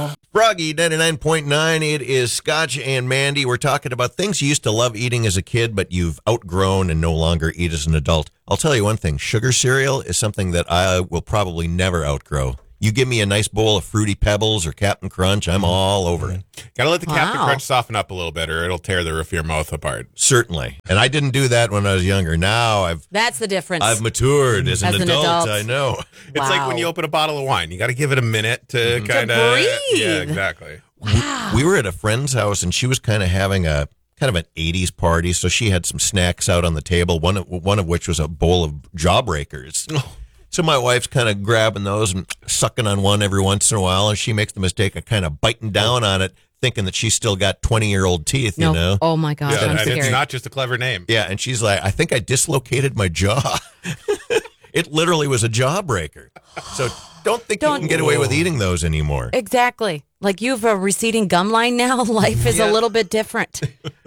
Froggy 99.9, it is Scotch and Mandy. We're talking about things you used to love eating as a kid, but you've outgrown and no longer eat as an adult. I'll tell you one thing, sugar cereal is something that I will probably never outgrow. You give me a nice bowl of Fruity Pebbles or Captain Crunch, I'm all over it. Got to let the Captain Crunch soften up a little bit or it'll tear the roof of your mouth apart. Certainly. And I didn't do that when I was younger. Now That's the difference. I've matured as an adult. I know. It's like when you open a bottle of wine. You got to give it a minute to kind of breathe. Yeah, exactly. Wow. We were at a friend's house and she was kind of having an 80s party, so she had some snacks out on the table, one of which was a bowl of Jawbreakers. Oh. So my wife's kind of grabbing those and sucking on one every once in a while, and she makes the mistake of kind of biting down on it, thinking that she's still got 20-year-old teeth, you know? Oh, my gosh. Yeah, I'm and scared. it's not just a clever name. Yeah, and she's like, I think I dislocated my jaw. It literally was a jawbreaker. So don't think you can get away with eating those anymore. Exactly. Like you have a receding gum line now. Life is a little bit different.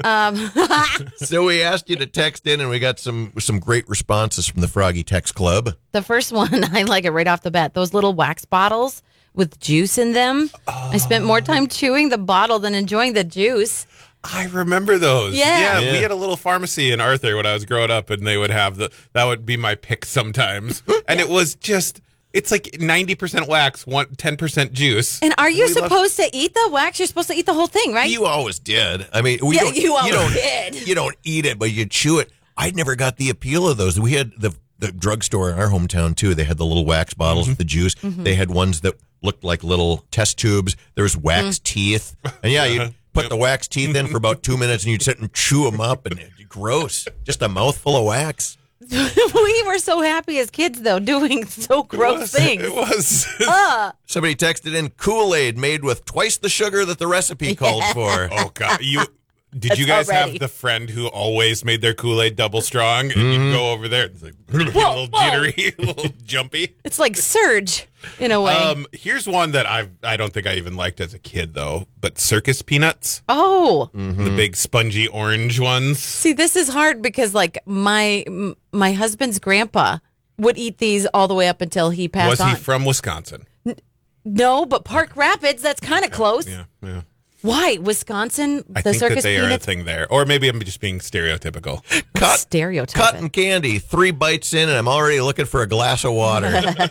So we asked you to text in, and we got some great responses from the Froggy Text Club. The first one, I like it right off the bat. Those little wax bottles with juice in them. I spent more time chewing the bottle than enjoying the juice. I remember those. Yeah. We had a little pharmacy in Arthur when I was growing up, and they would have that would be my pick sometimes. And it was just, it's like 90% wax, 10% juice. And are you supposed to eat the wax? You're supposed to eat the whole thing, right? You always did. I mean, you always did. You don't eat it, but you chew it. I never got the appeal of those. We had the drugstore in our hometown, too. They had the little wax bottles with the juice. Mm-hmm. They had ones that looked like little test tubes. There was wax teeth. And you'd put the wax teeth in for about 2 minutes, and you'd sit and chew them up, and gross. Just a mouthful of wax. We were so happy as kids, though, doing so gross things. It was. Somebody texted in Kool-Aid made with twice the sugar that the recipe called for. Oh, God. Did you guys have the friend who always made their Kool-Aid double strong? And you'd go over there. It's like a little jittery, a little jumpy. It's like Surge in a way. Here's one that I don't think I even liked as a kid, though. But circus peanuts. Oh. The big spongy orange ones. See, this is hard because like my husband's grandpa would eat these all the way up until he passed on. Was he from Wisconsin? No, but Park Rapids, that's kind of close. Yeah. Why? Wisconsin, I the think circus that they are a peanuts? thing there. Or maybe I'm just being stereotypical. Stereotype. Cotton candy, 3 bites in, and I'm already looking for a glass of water.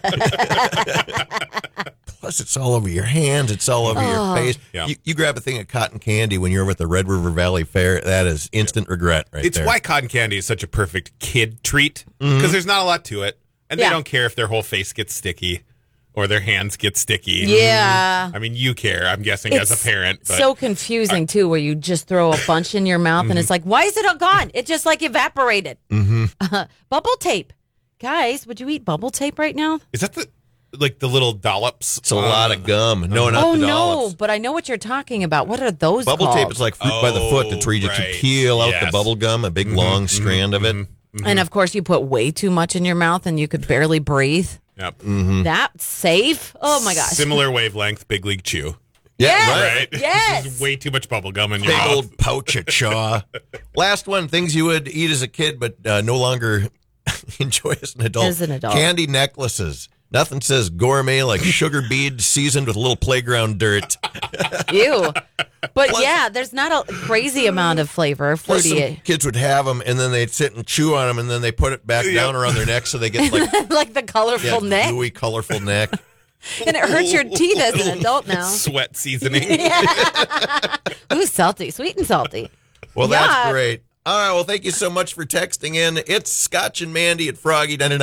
Plus, it's all over your hands. It's all over your face. Yeah. You grab a thing of cotton candy when you're over at the Red River Valley Fair. That is instant regret right It's there. why cotton candy is such a perfect kid treat. Because there's not a lot to it. And they don't care if their whole face gets sticky or their hands get sticky. Yeah. I mean, you care, I'm guessing, as a parent. But so confusing, too, where you just throw a bunch in your mouth and it's like, why is it all gone? It just like evaporated. Bubble tape. Guys, would you eat bubble tape right now? Is that the little dollops? It's a lot of gum. No, not Oh, the no, dollops. but I know what you're talking about. What are those Bubble called? tape is like fruit by the foot. That's where you just right. peel out the Yes. bubble gum, a big long strand of it. And, of course, you put way too much in your mouth and you could barely breathe. Yep. That's safe. Oh, my gosh. Similar wavelength, Big League Chew. Yeah, Yes. right. Yes. There's way too much bubble gum in your Big mouth. old pouch of chaw. Last one, things you would eat as a kid but no longer enjoy as an adult. As an adult. Candy necklaces. Nothing says gourmet like sugar beads seasoned with a little playground dirt. Ew. But yeah, there's not a crazy amount of flavor. Plus some Fruity. kids would have them, and then they'd sit and chew on them, and then they put it back down around their neck so they get like Like the colorful neck. gooey, colorful neck. And it hurts your teeth as an adult now. Sweat seasoning. Ooh, salty. Sweet and salty. Well, that's Yuck. great. All right, well, thank you so much for texting in. It's Scotch and Mandy at Froggy 99.